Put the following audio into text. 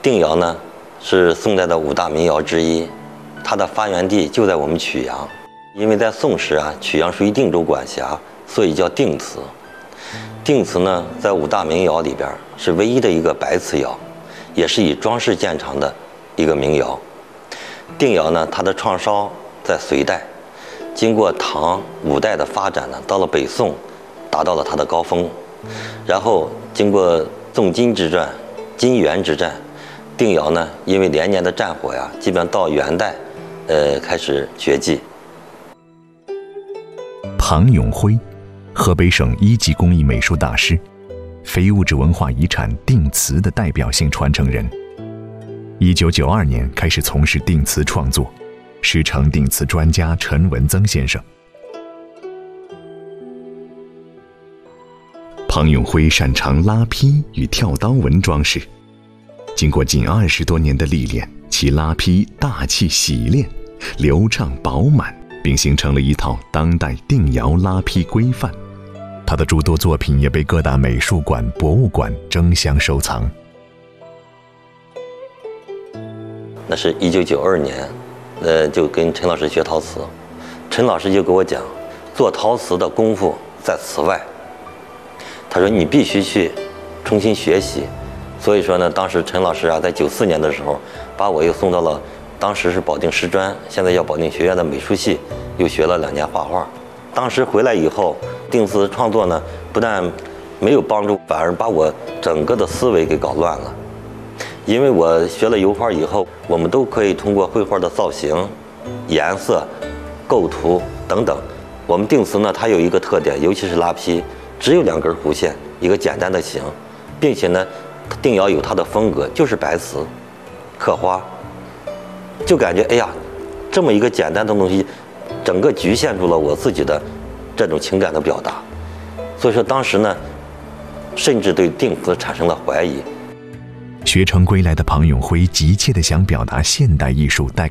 定窑呢是宋代的5大名窑之一，它的发源地就在我们曲阳。因为在宋时啊，曲阳属于定州管辖，所以叫定瓷。定瓷呢，在5大名窑里边是唯一的一个白瓷窑，也是以装饰见长的一个名窑。定窑呢，它的创烧在隋代，经过唐、5代的发展呢，到了北宋，达到了它的高峰。然后经过宋金之战、金元之战，定窑呢，因为连年的战火呀，基本到元代，开始绝迹。 庞永辉，河北省1级工艺美术大师，非物质文化遗产定瓷的代表性传承人。1992年开始从事定瓷创作，师承定瓷专家陈文增先生。庞永辉擅长拉坯与跳刀纹装饰，经过近20多年的历练，其拉坯大气洗练，流畅饱满，并形成了一套当代定窑拉坯规范。他的诸多作品也被各大美术馆、博物馆争相收藏。 那是1992年，就跟陈老师学陶瓷，陈老师就给我讲，做陶瓷的功夫在瓷外。他说你必须去重新学习。所以说呢，当时陈老师啊，在94年的时候，把我又送到了当时是保定师专，现在叫保定学院的美术系，又学了2年画画。当时回来以后，定瓷创作呢，不但没有帮助，反而把我整个的思维给搞乱了。因为我学了油画以后，我们都可以通过绘画的造型、颜色、构图等等。我们定瓷呢，它有一个特点，尤其是拉坯，只有2根弧线，一个简单的形，并且呢，定窑有它的风格，就是白瓷、刻花，就感觉哎呀，这么一个简单的东西，整个局限住了我自己的这种情感的表达。所以说当时呢，甚至对定瓷产生了怀疑。 学成归来的庞永辉急切地想表达现代艺术带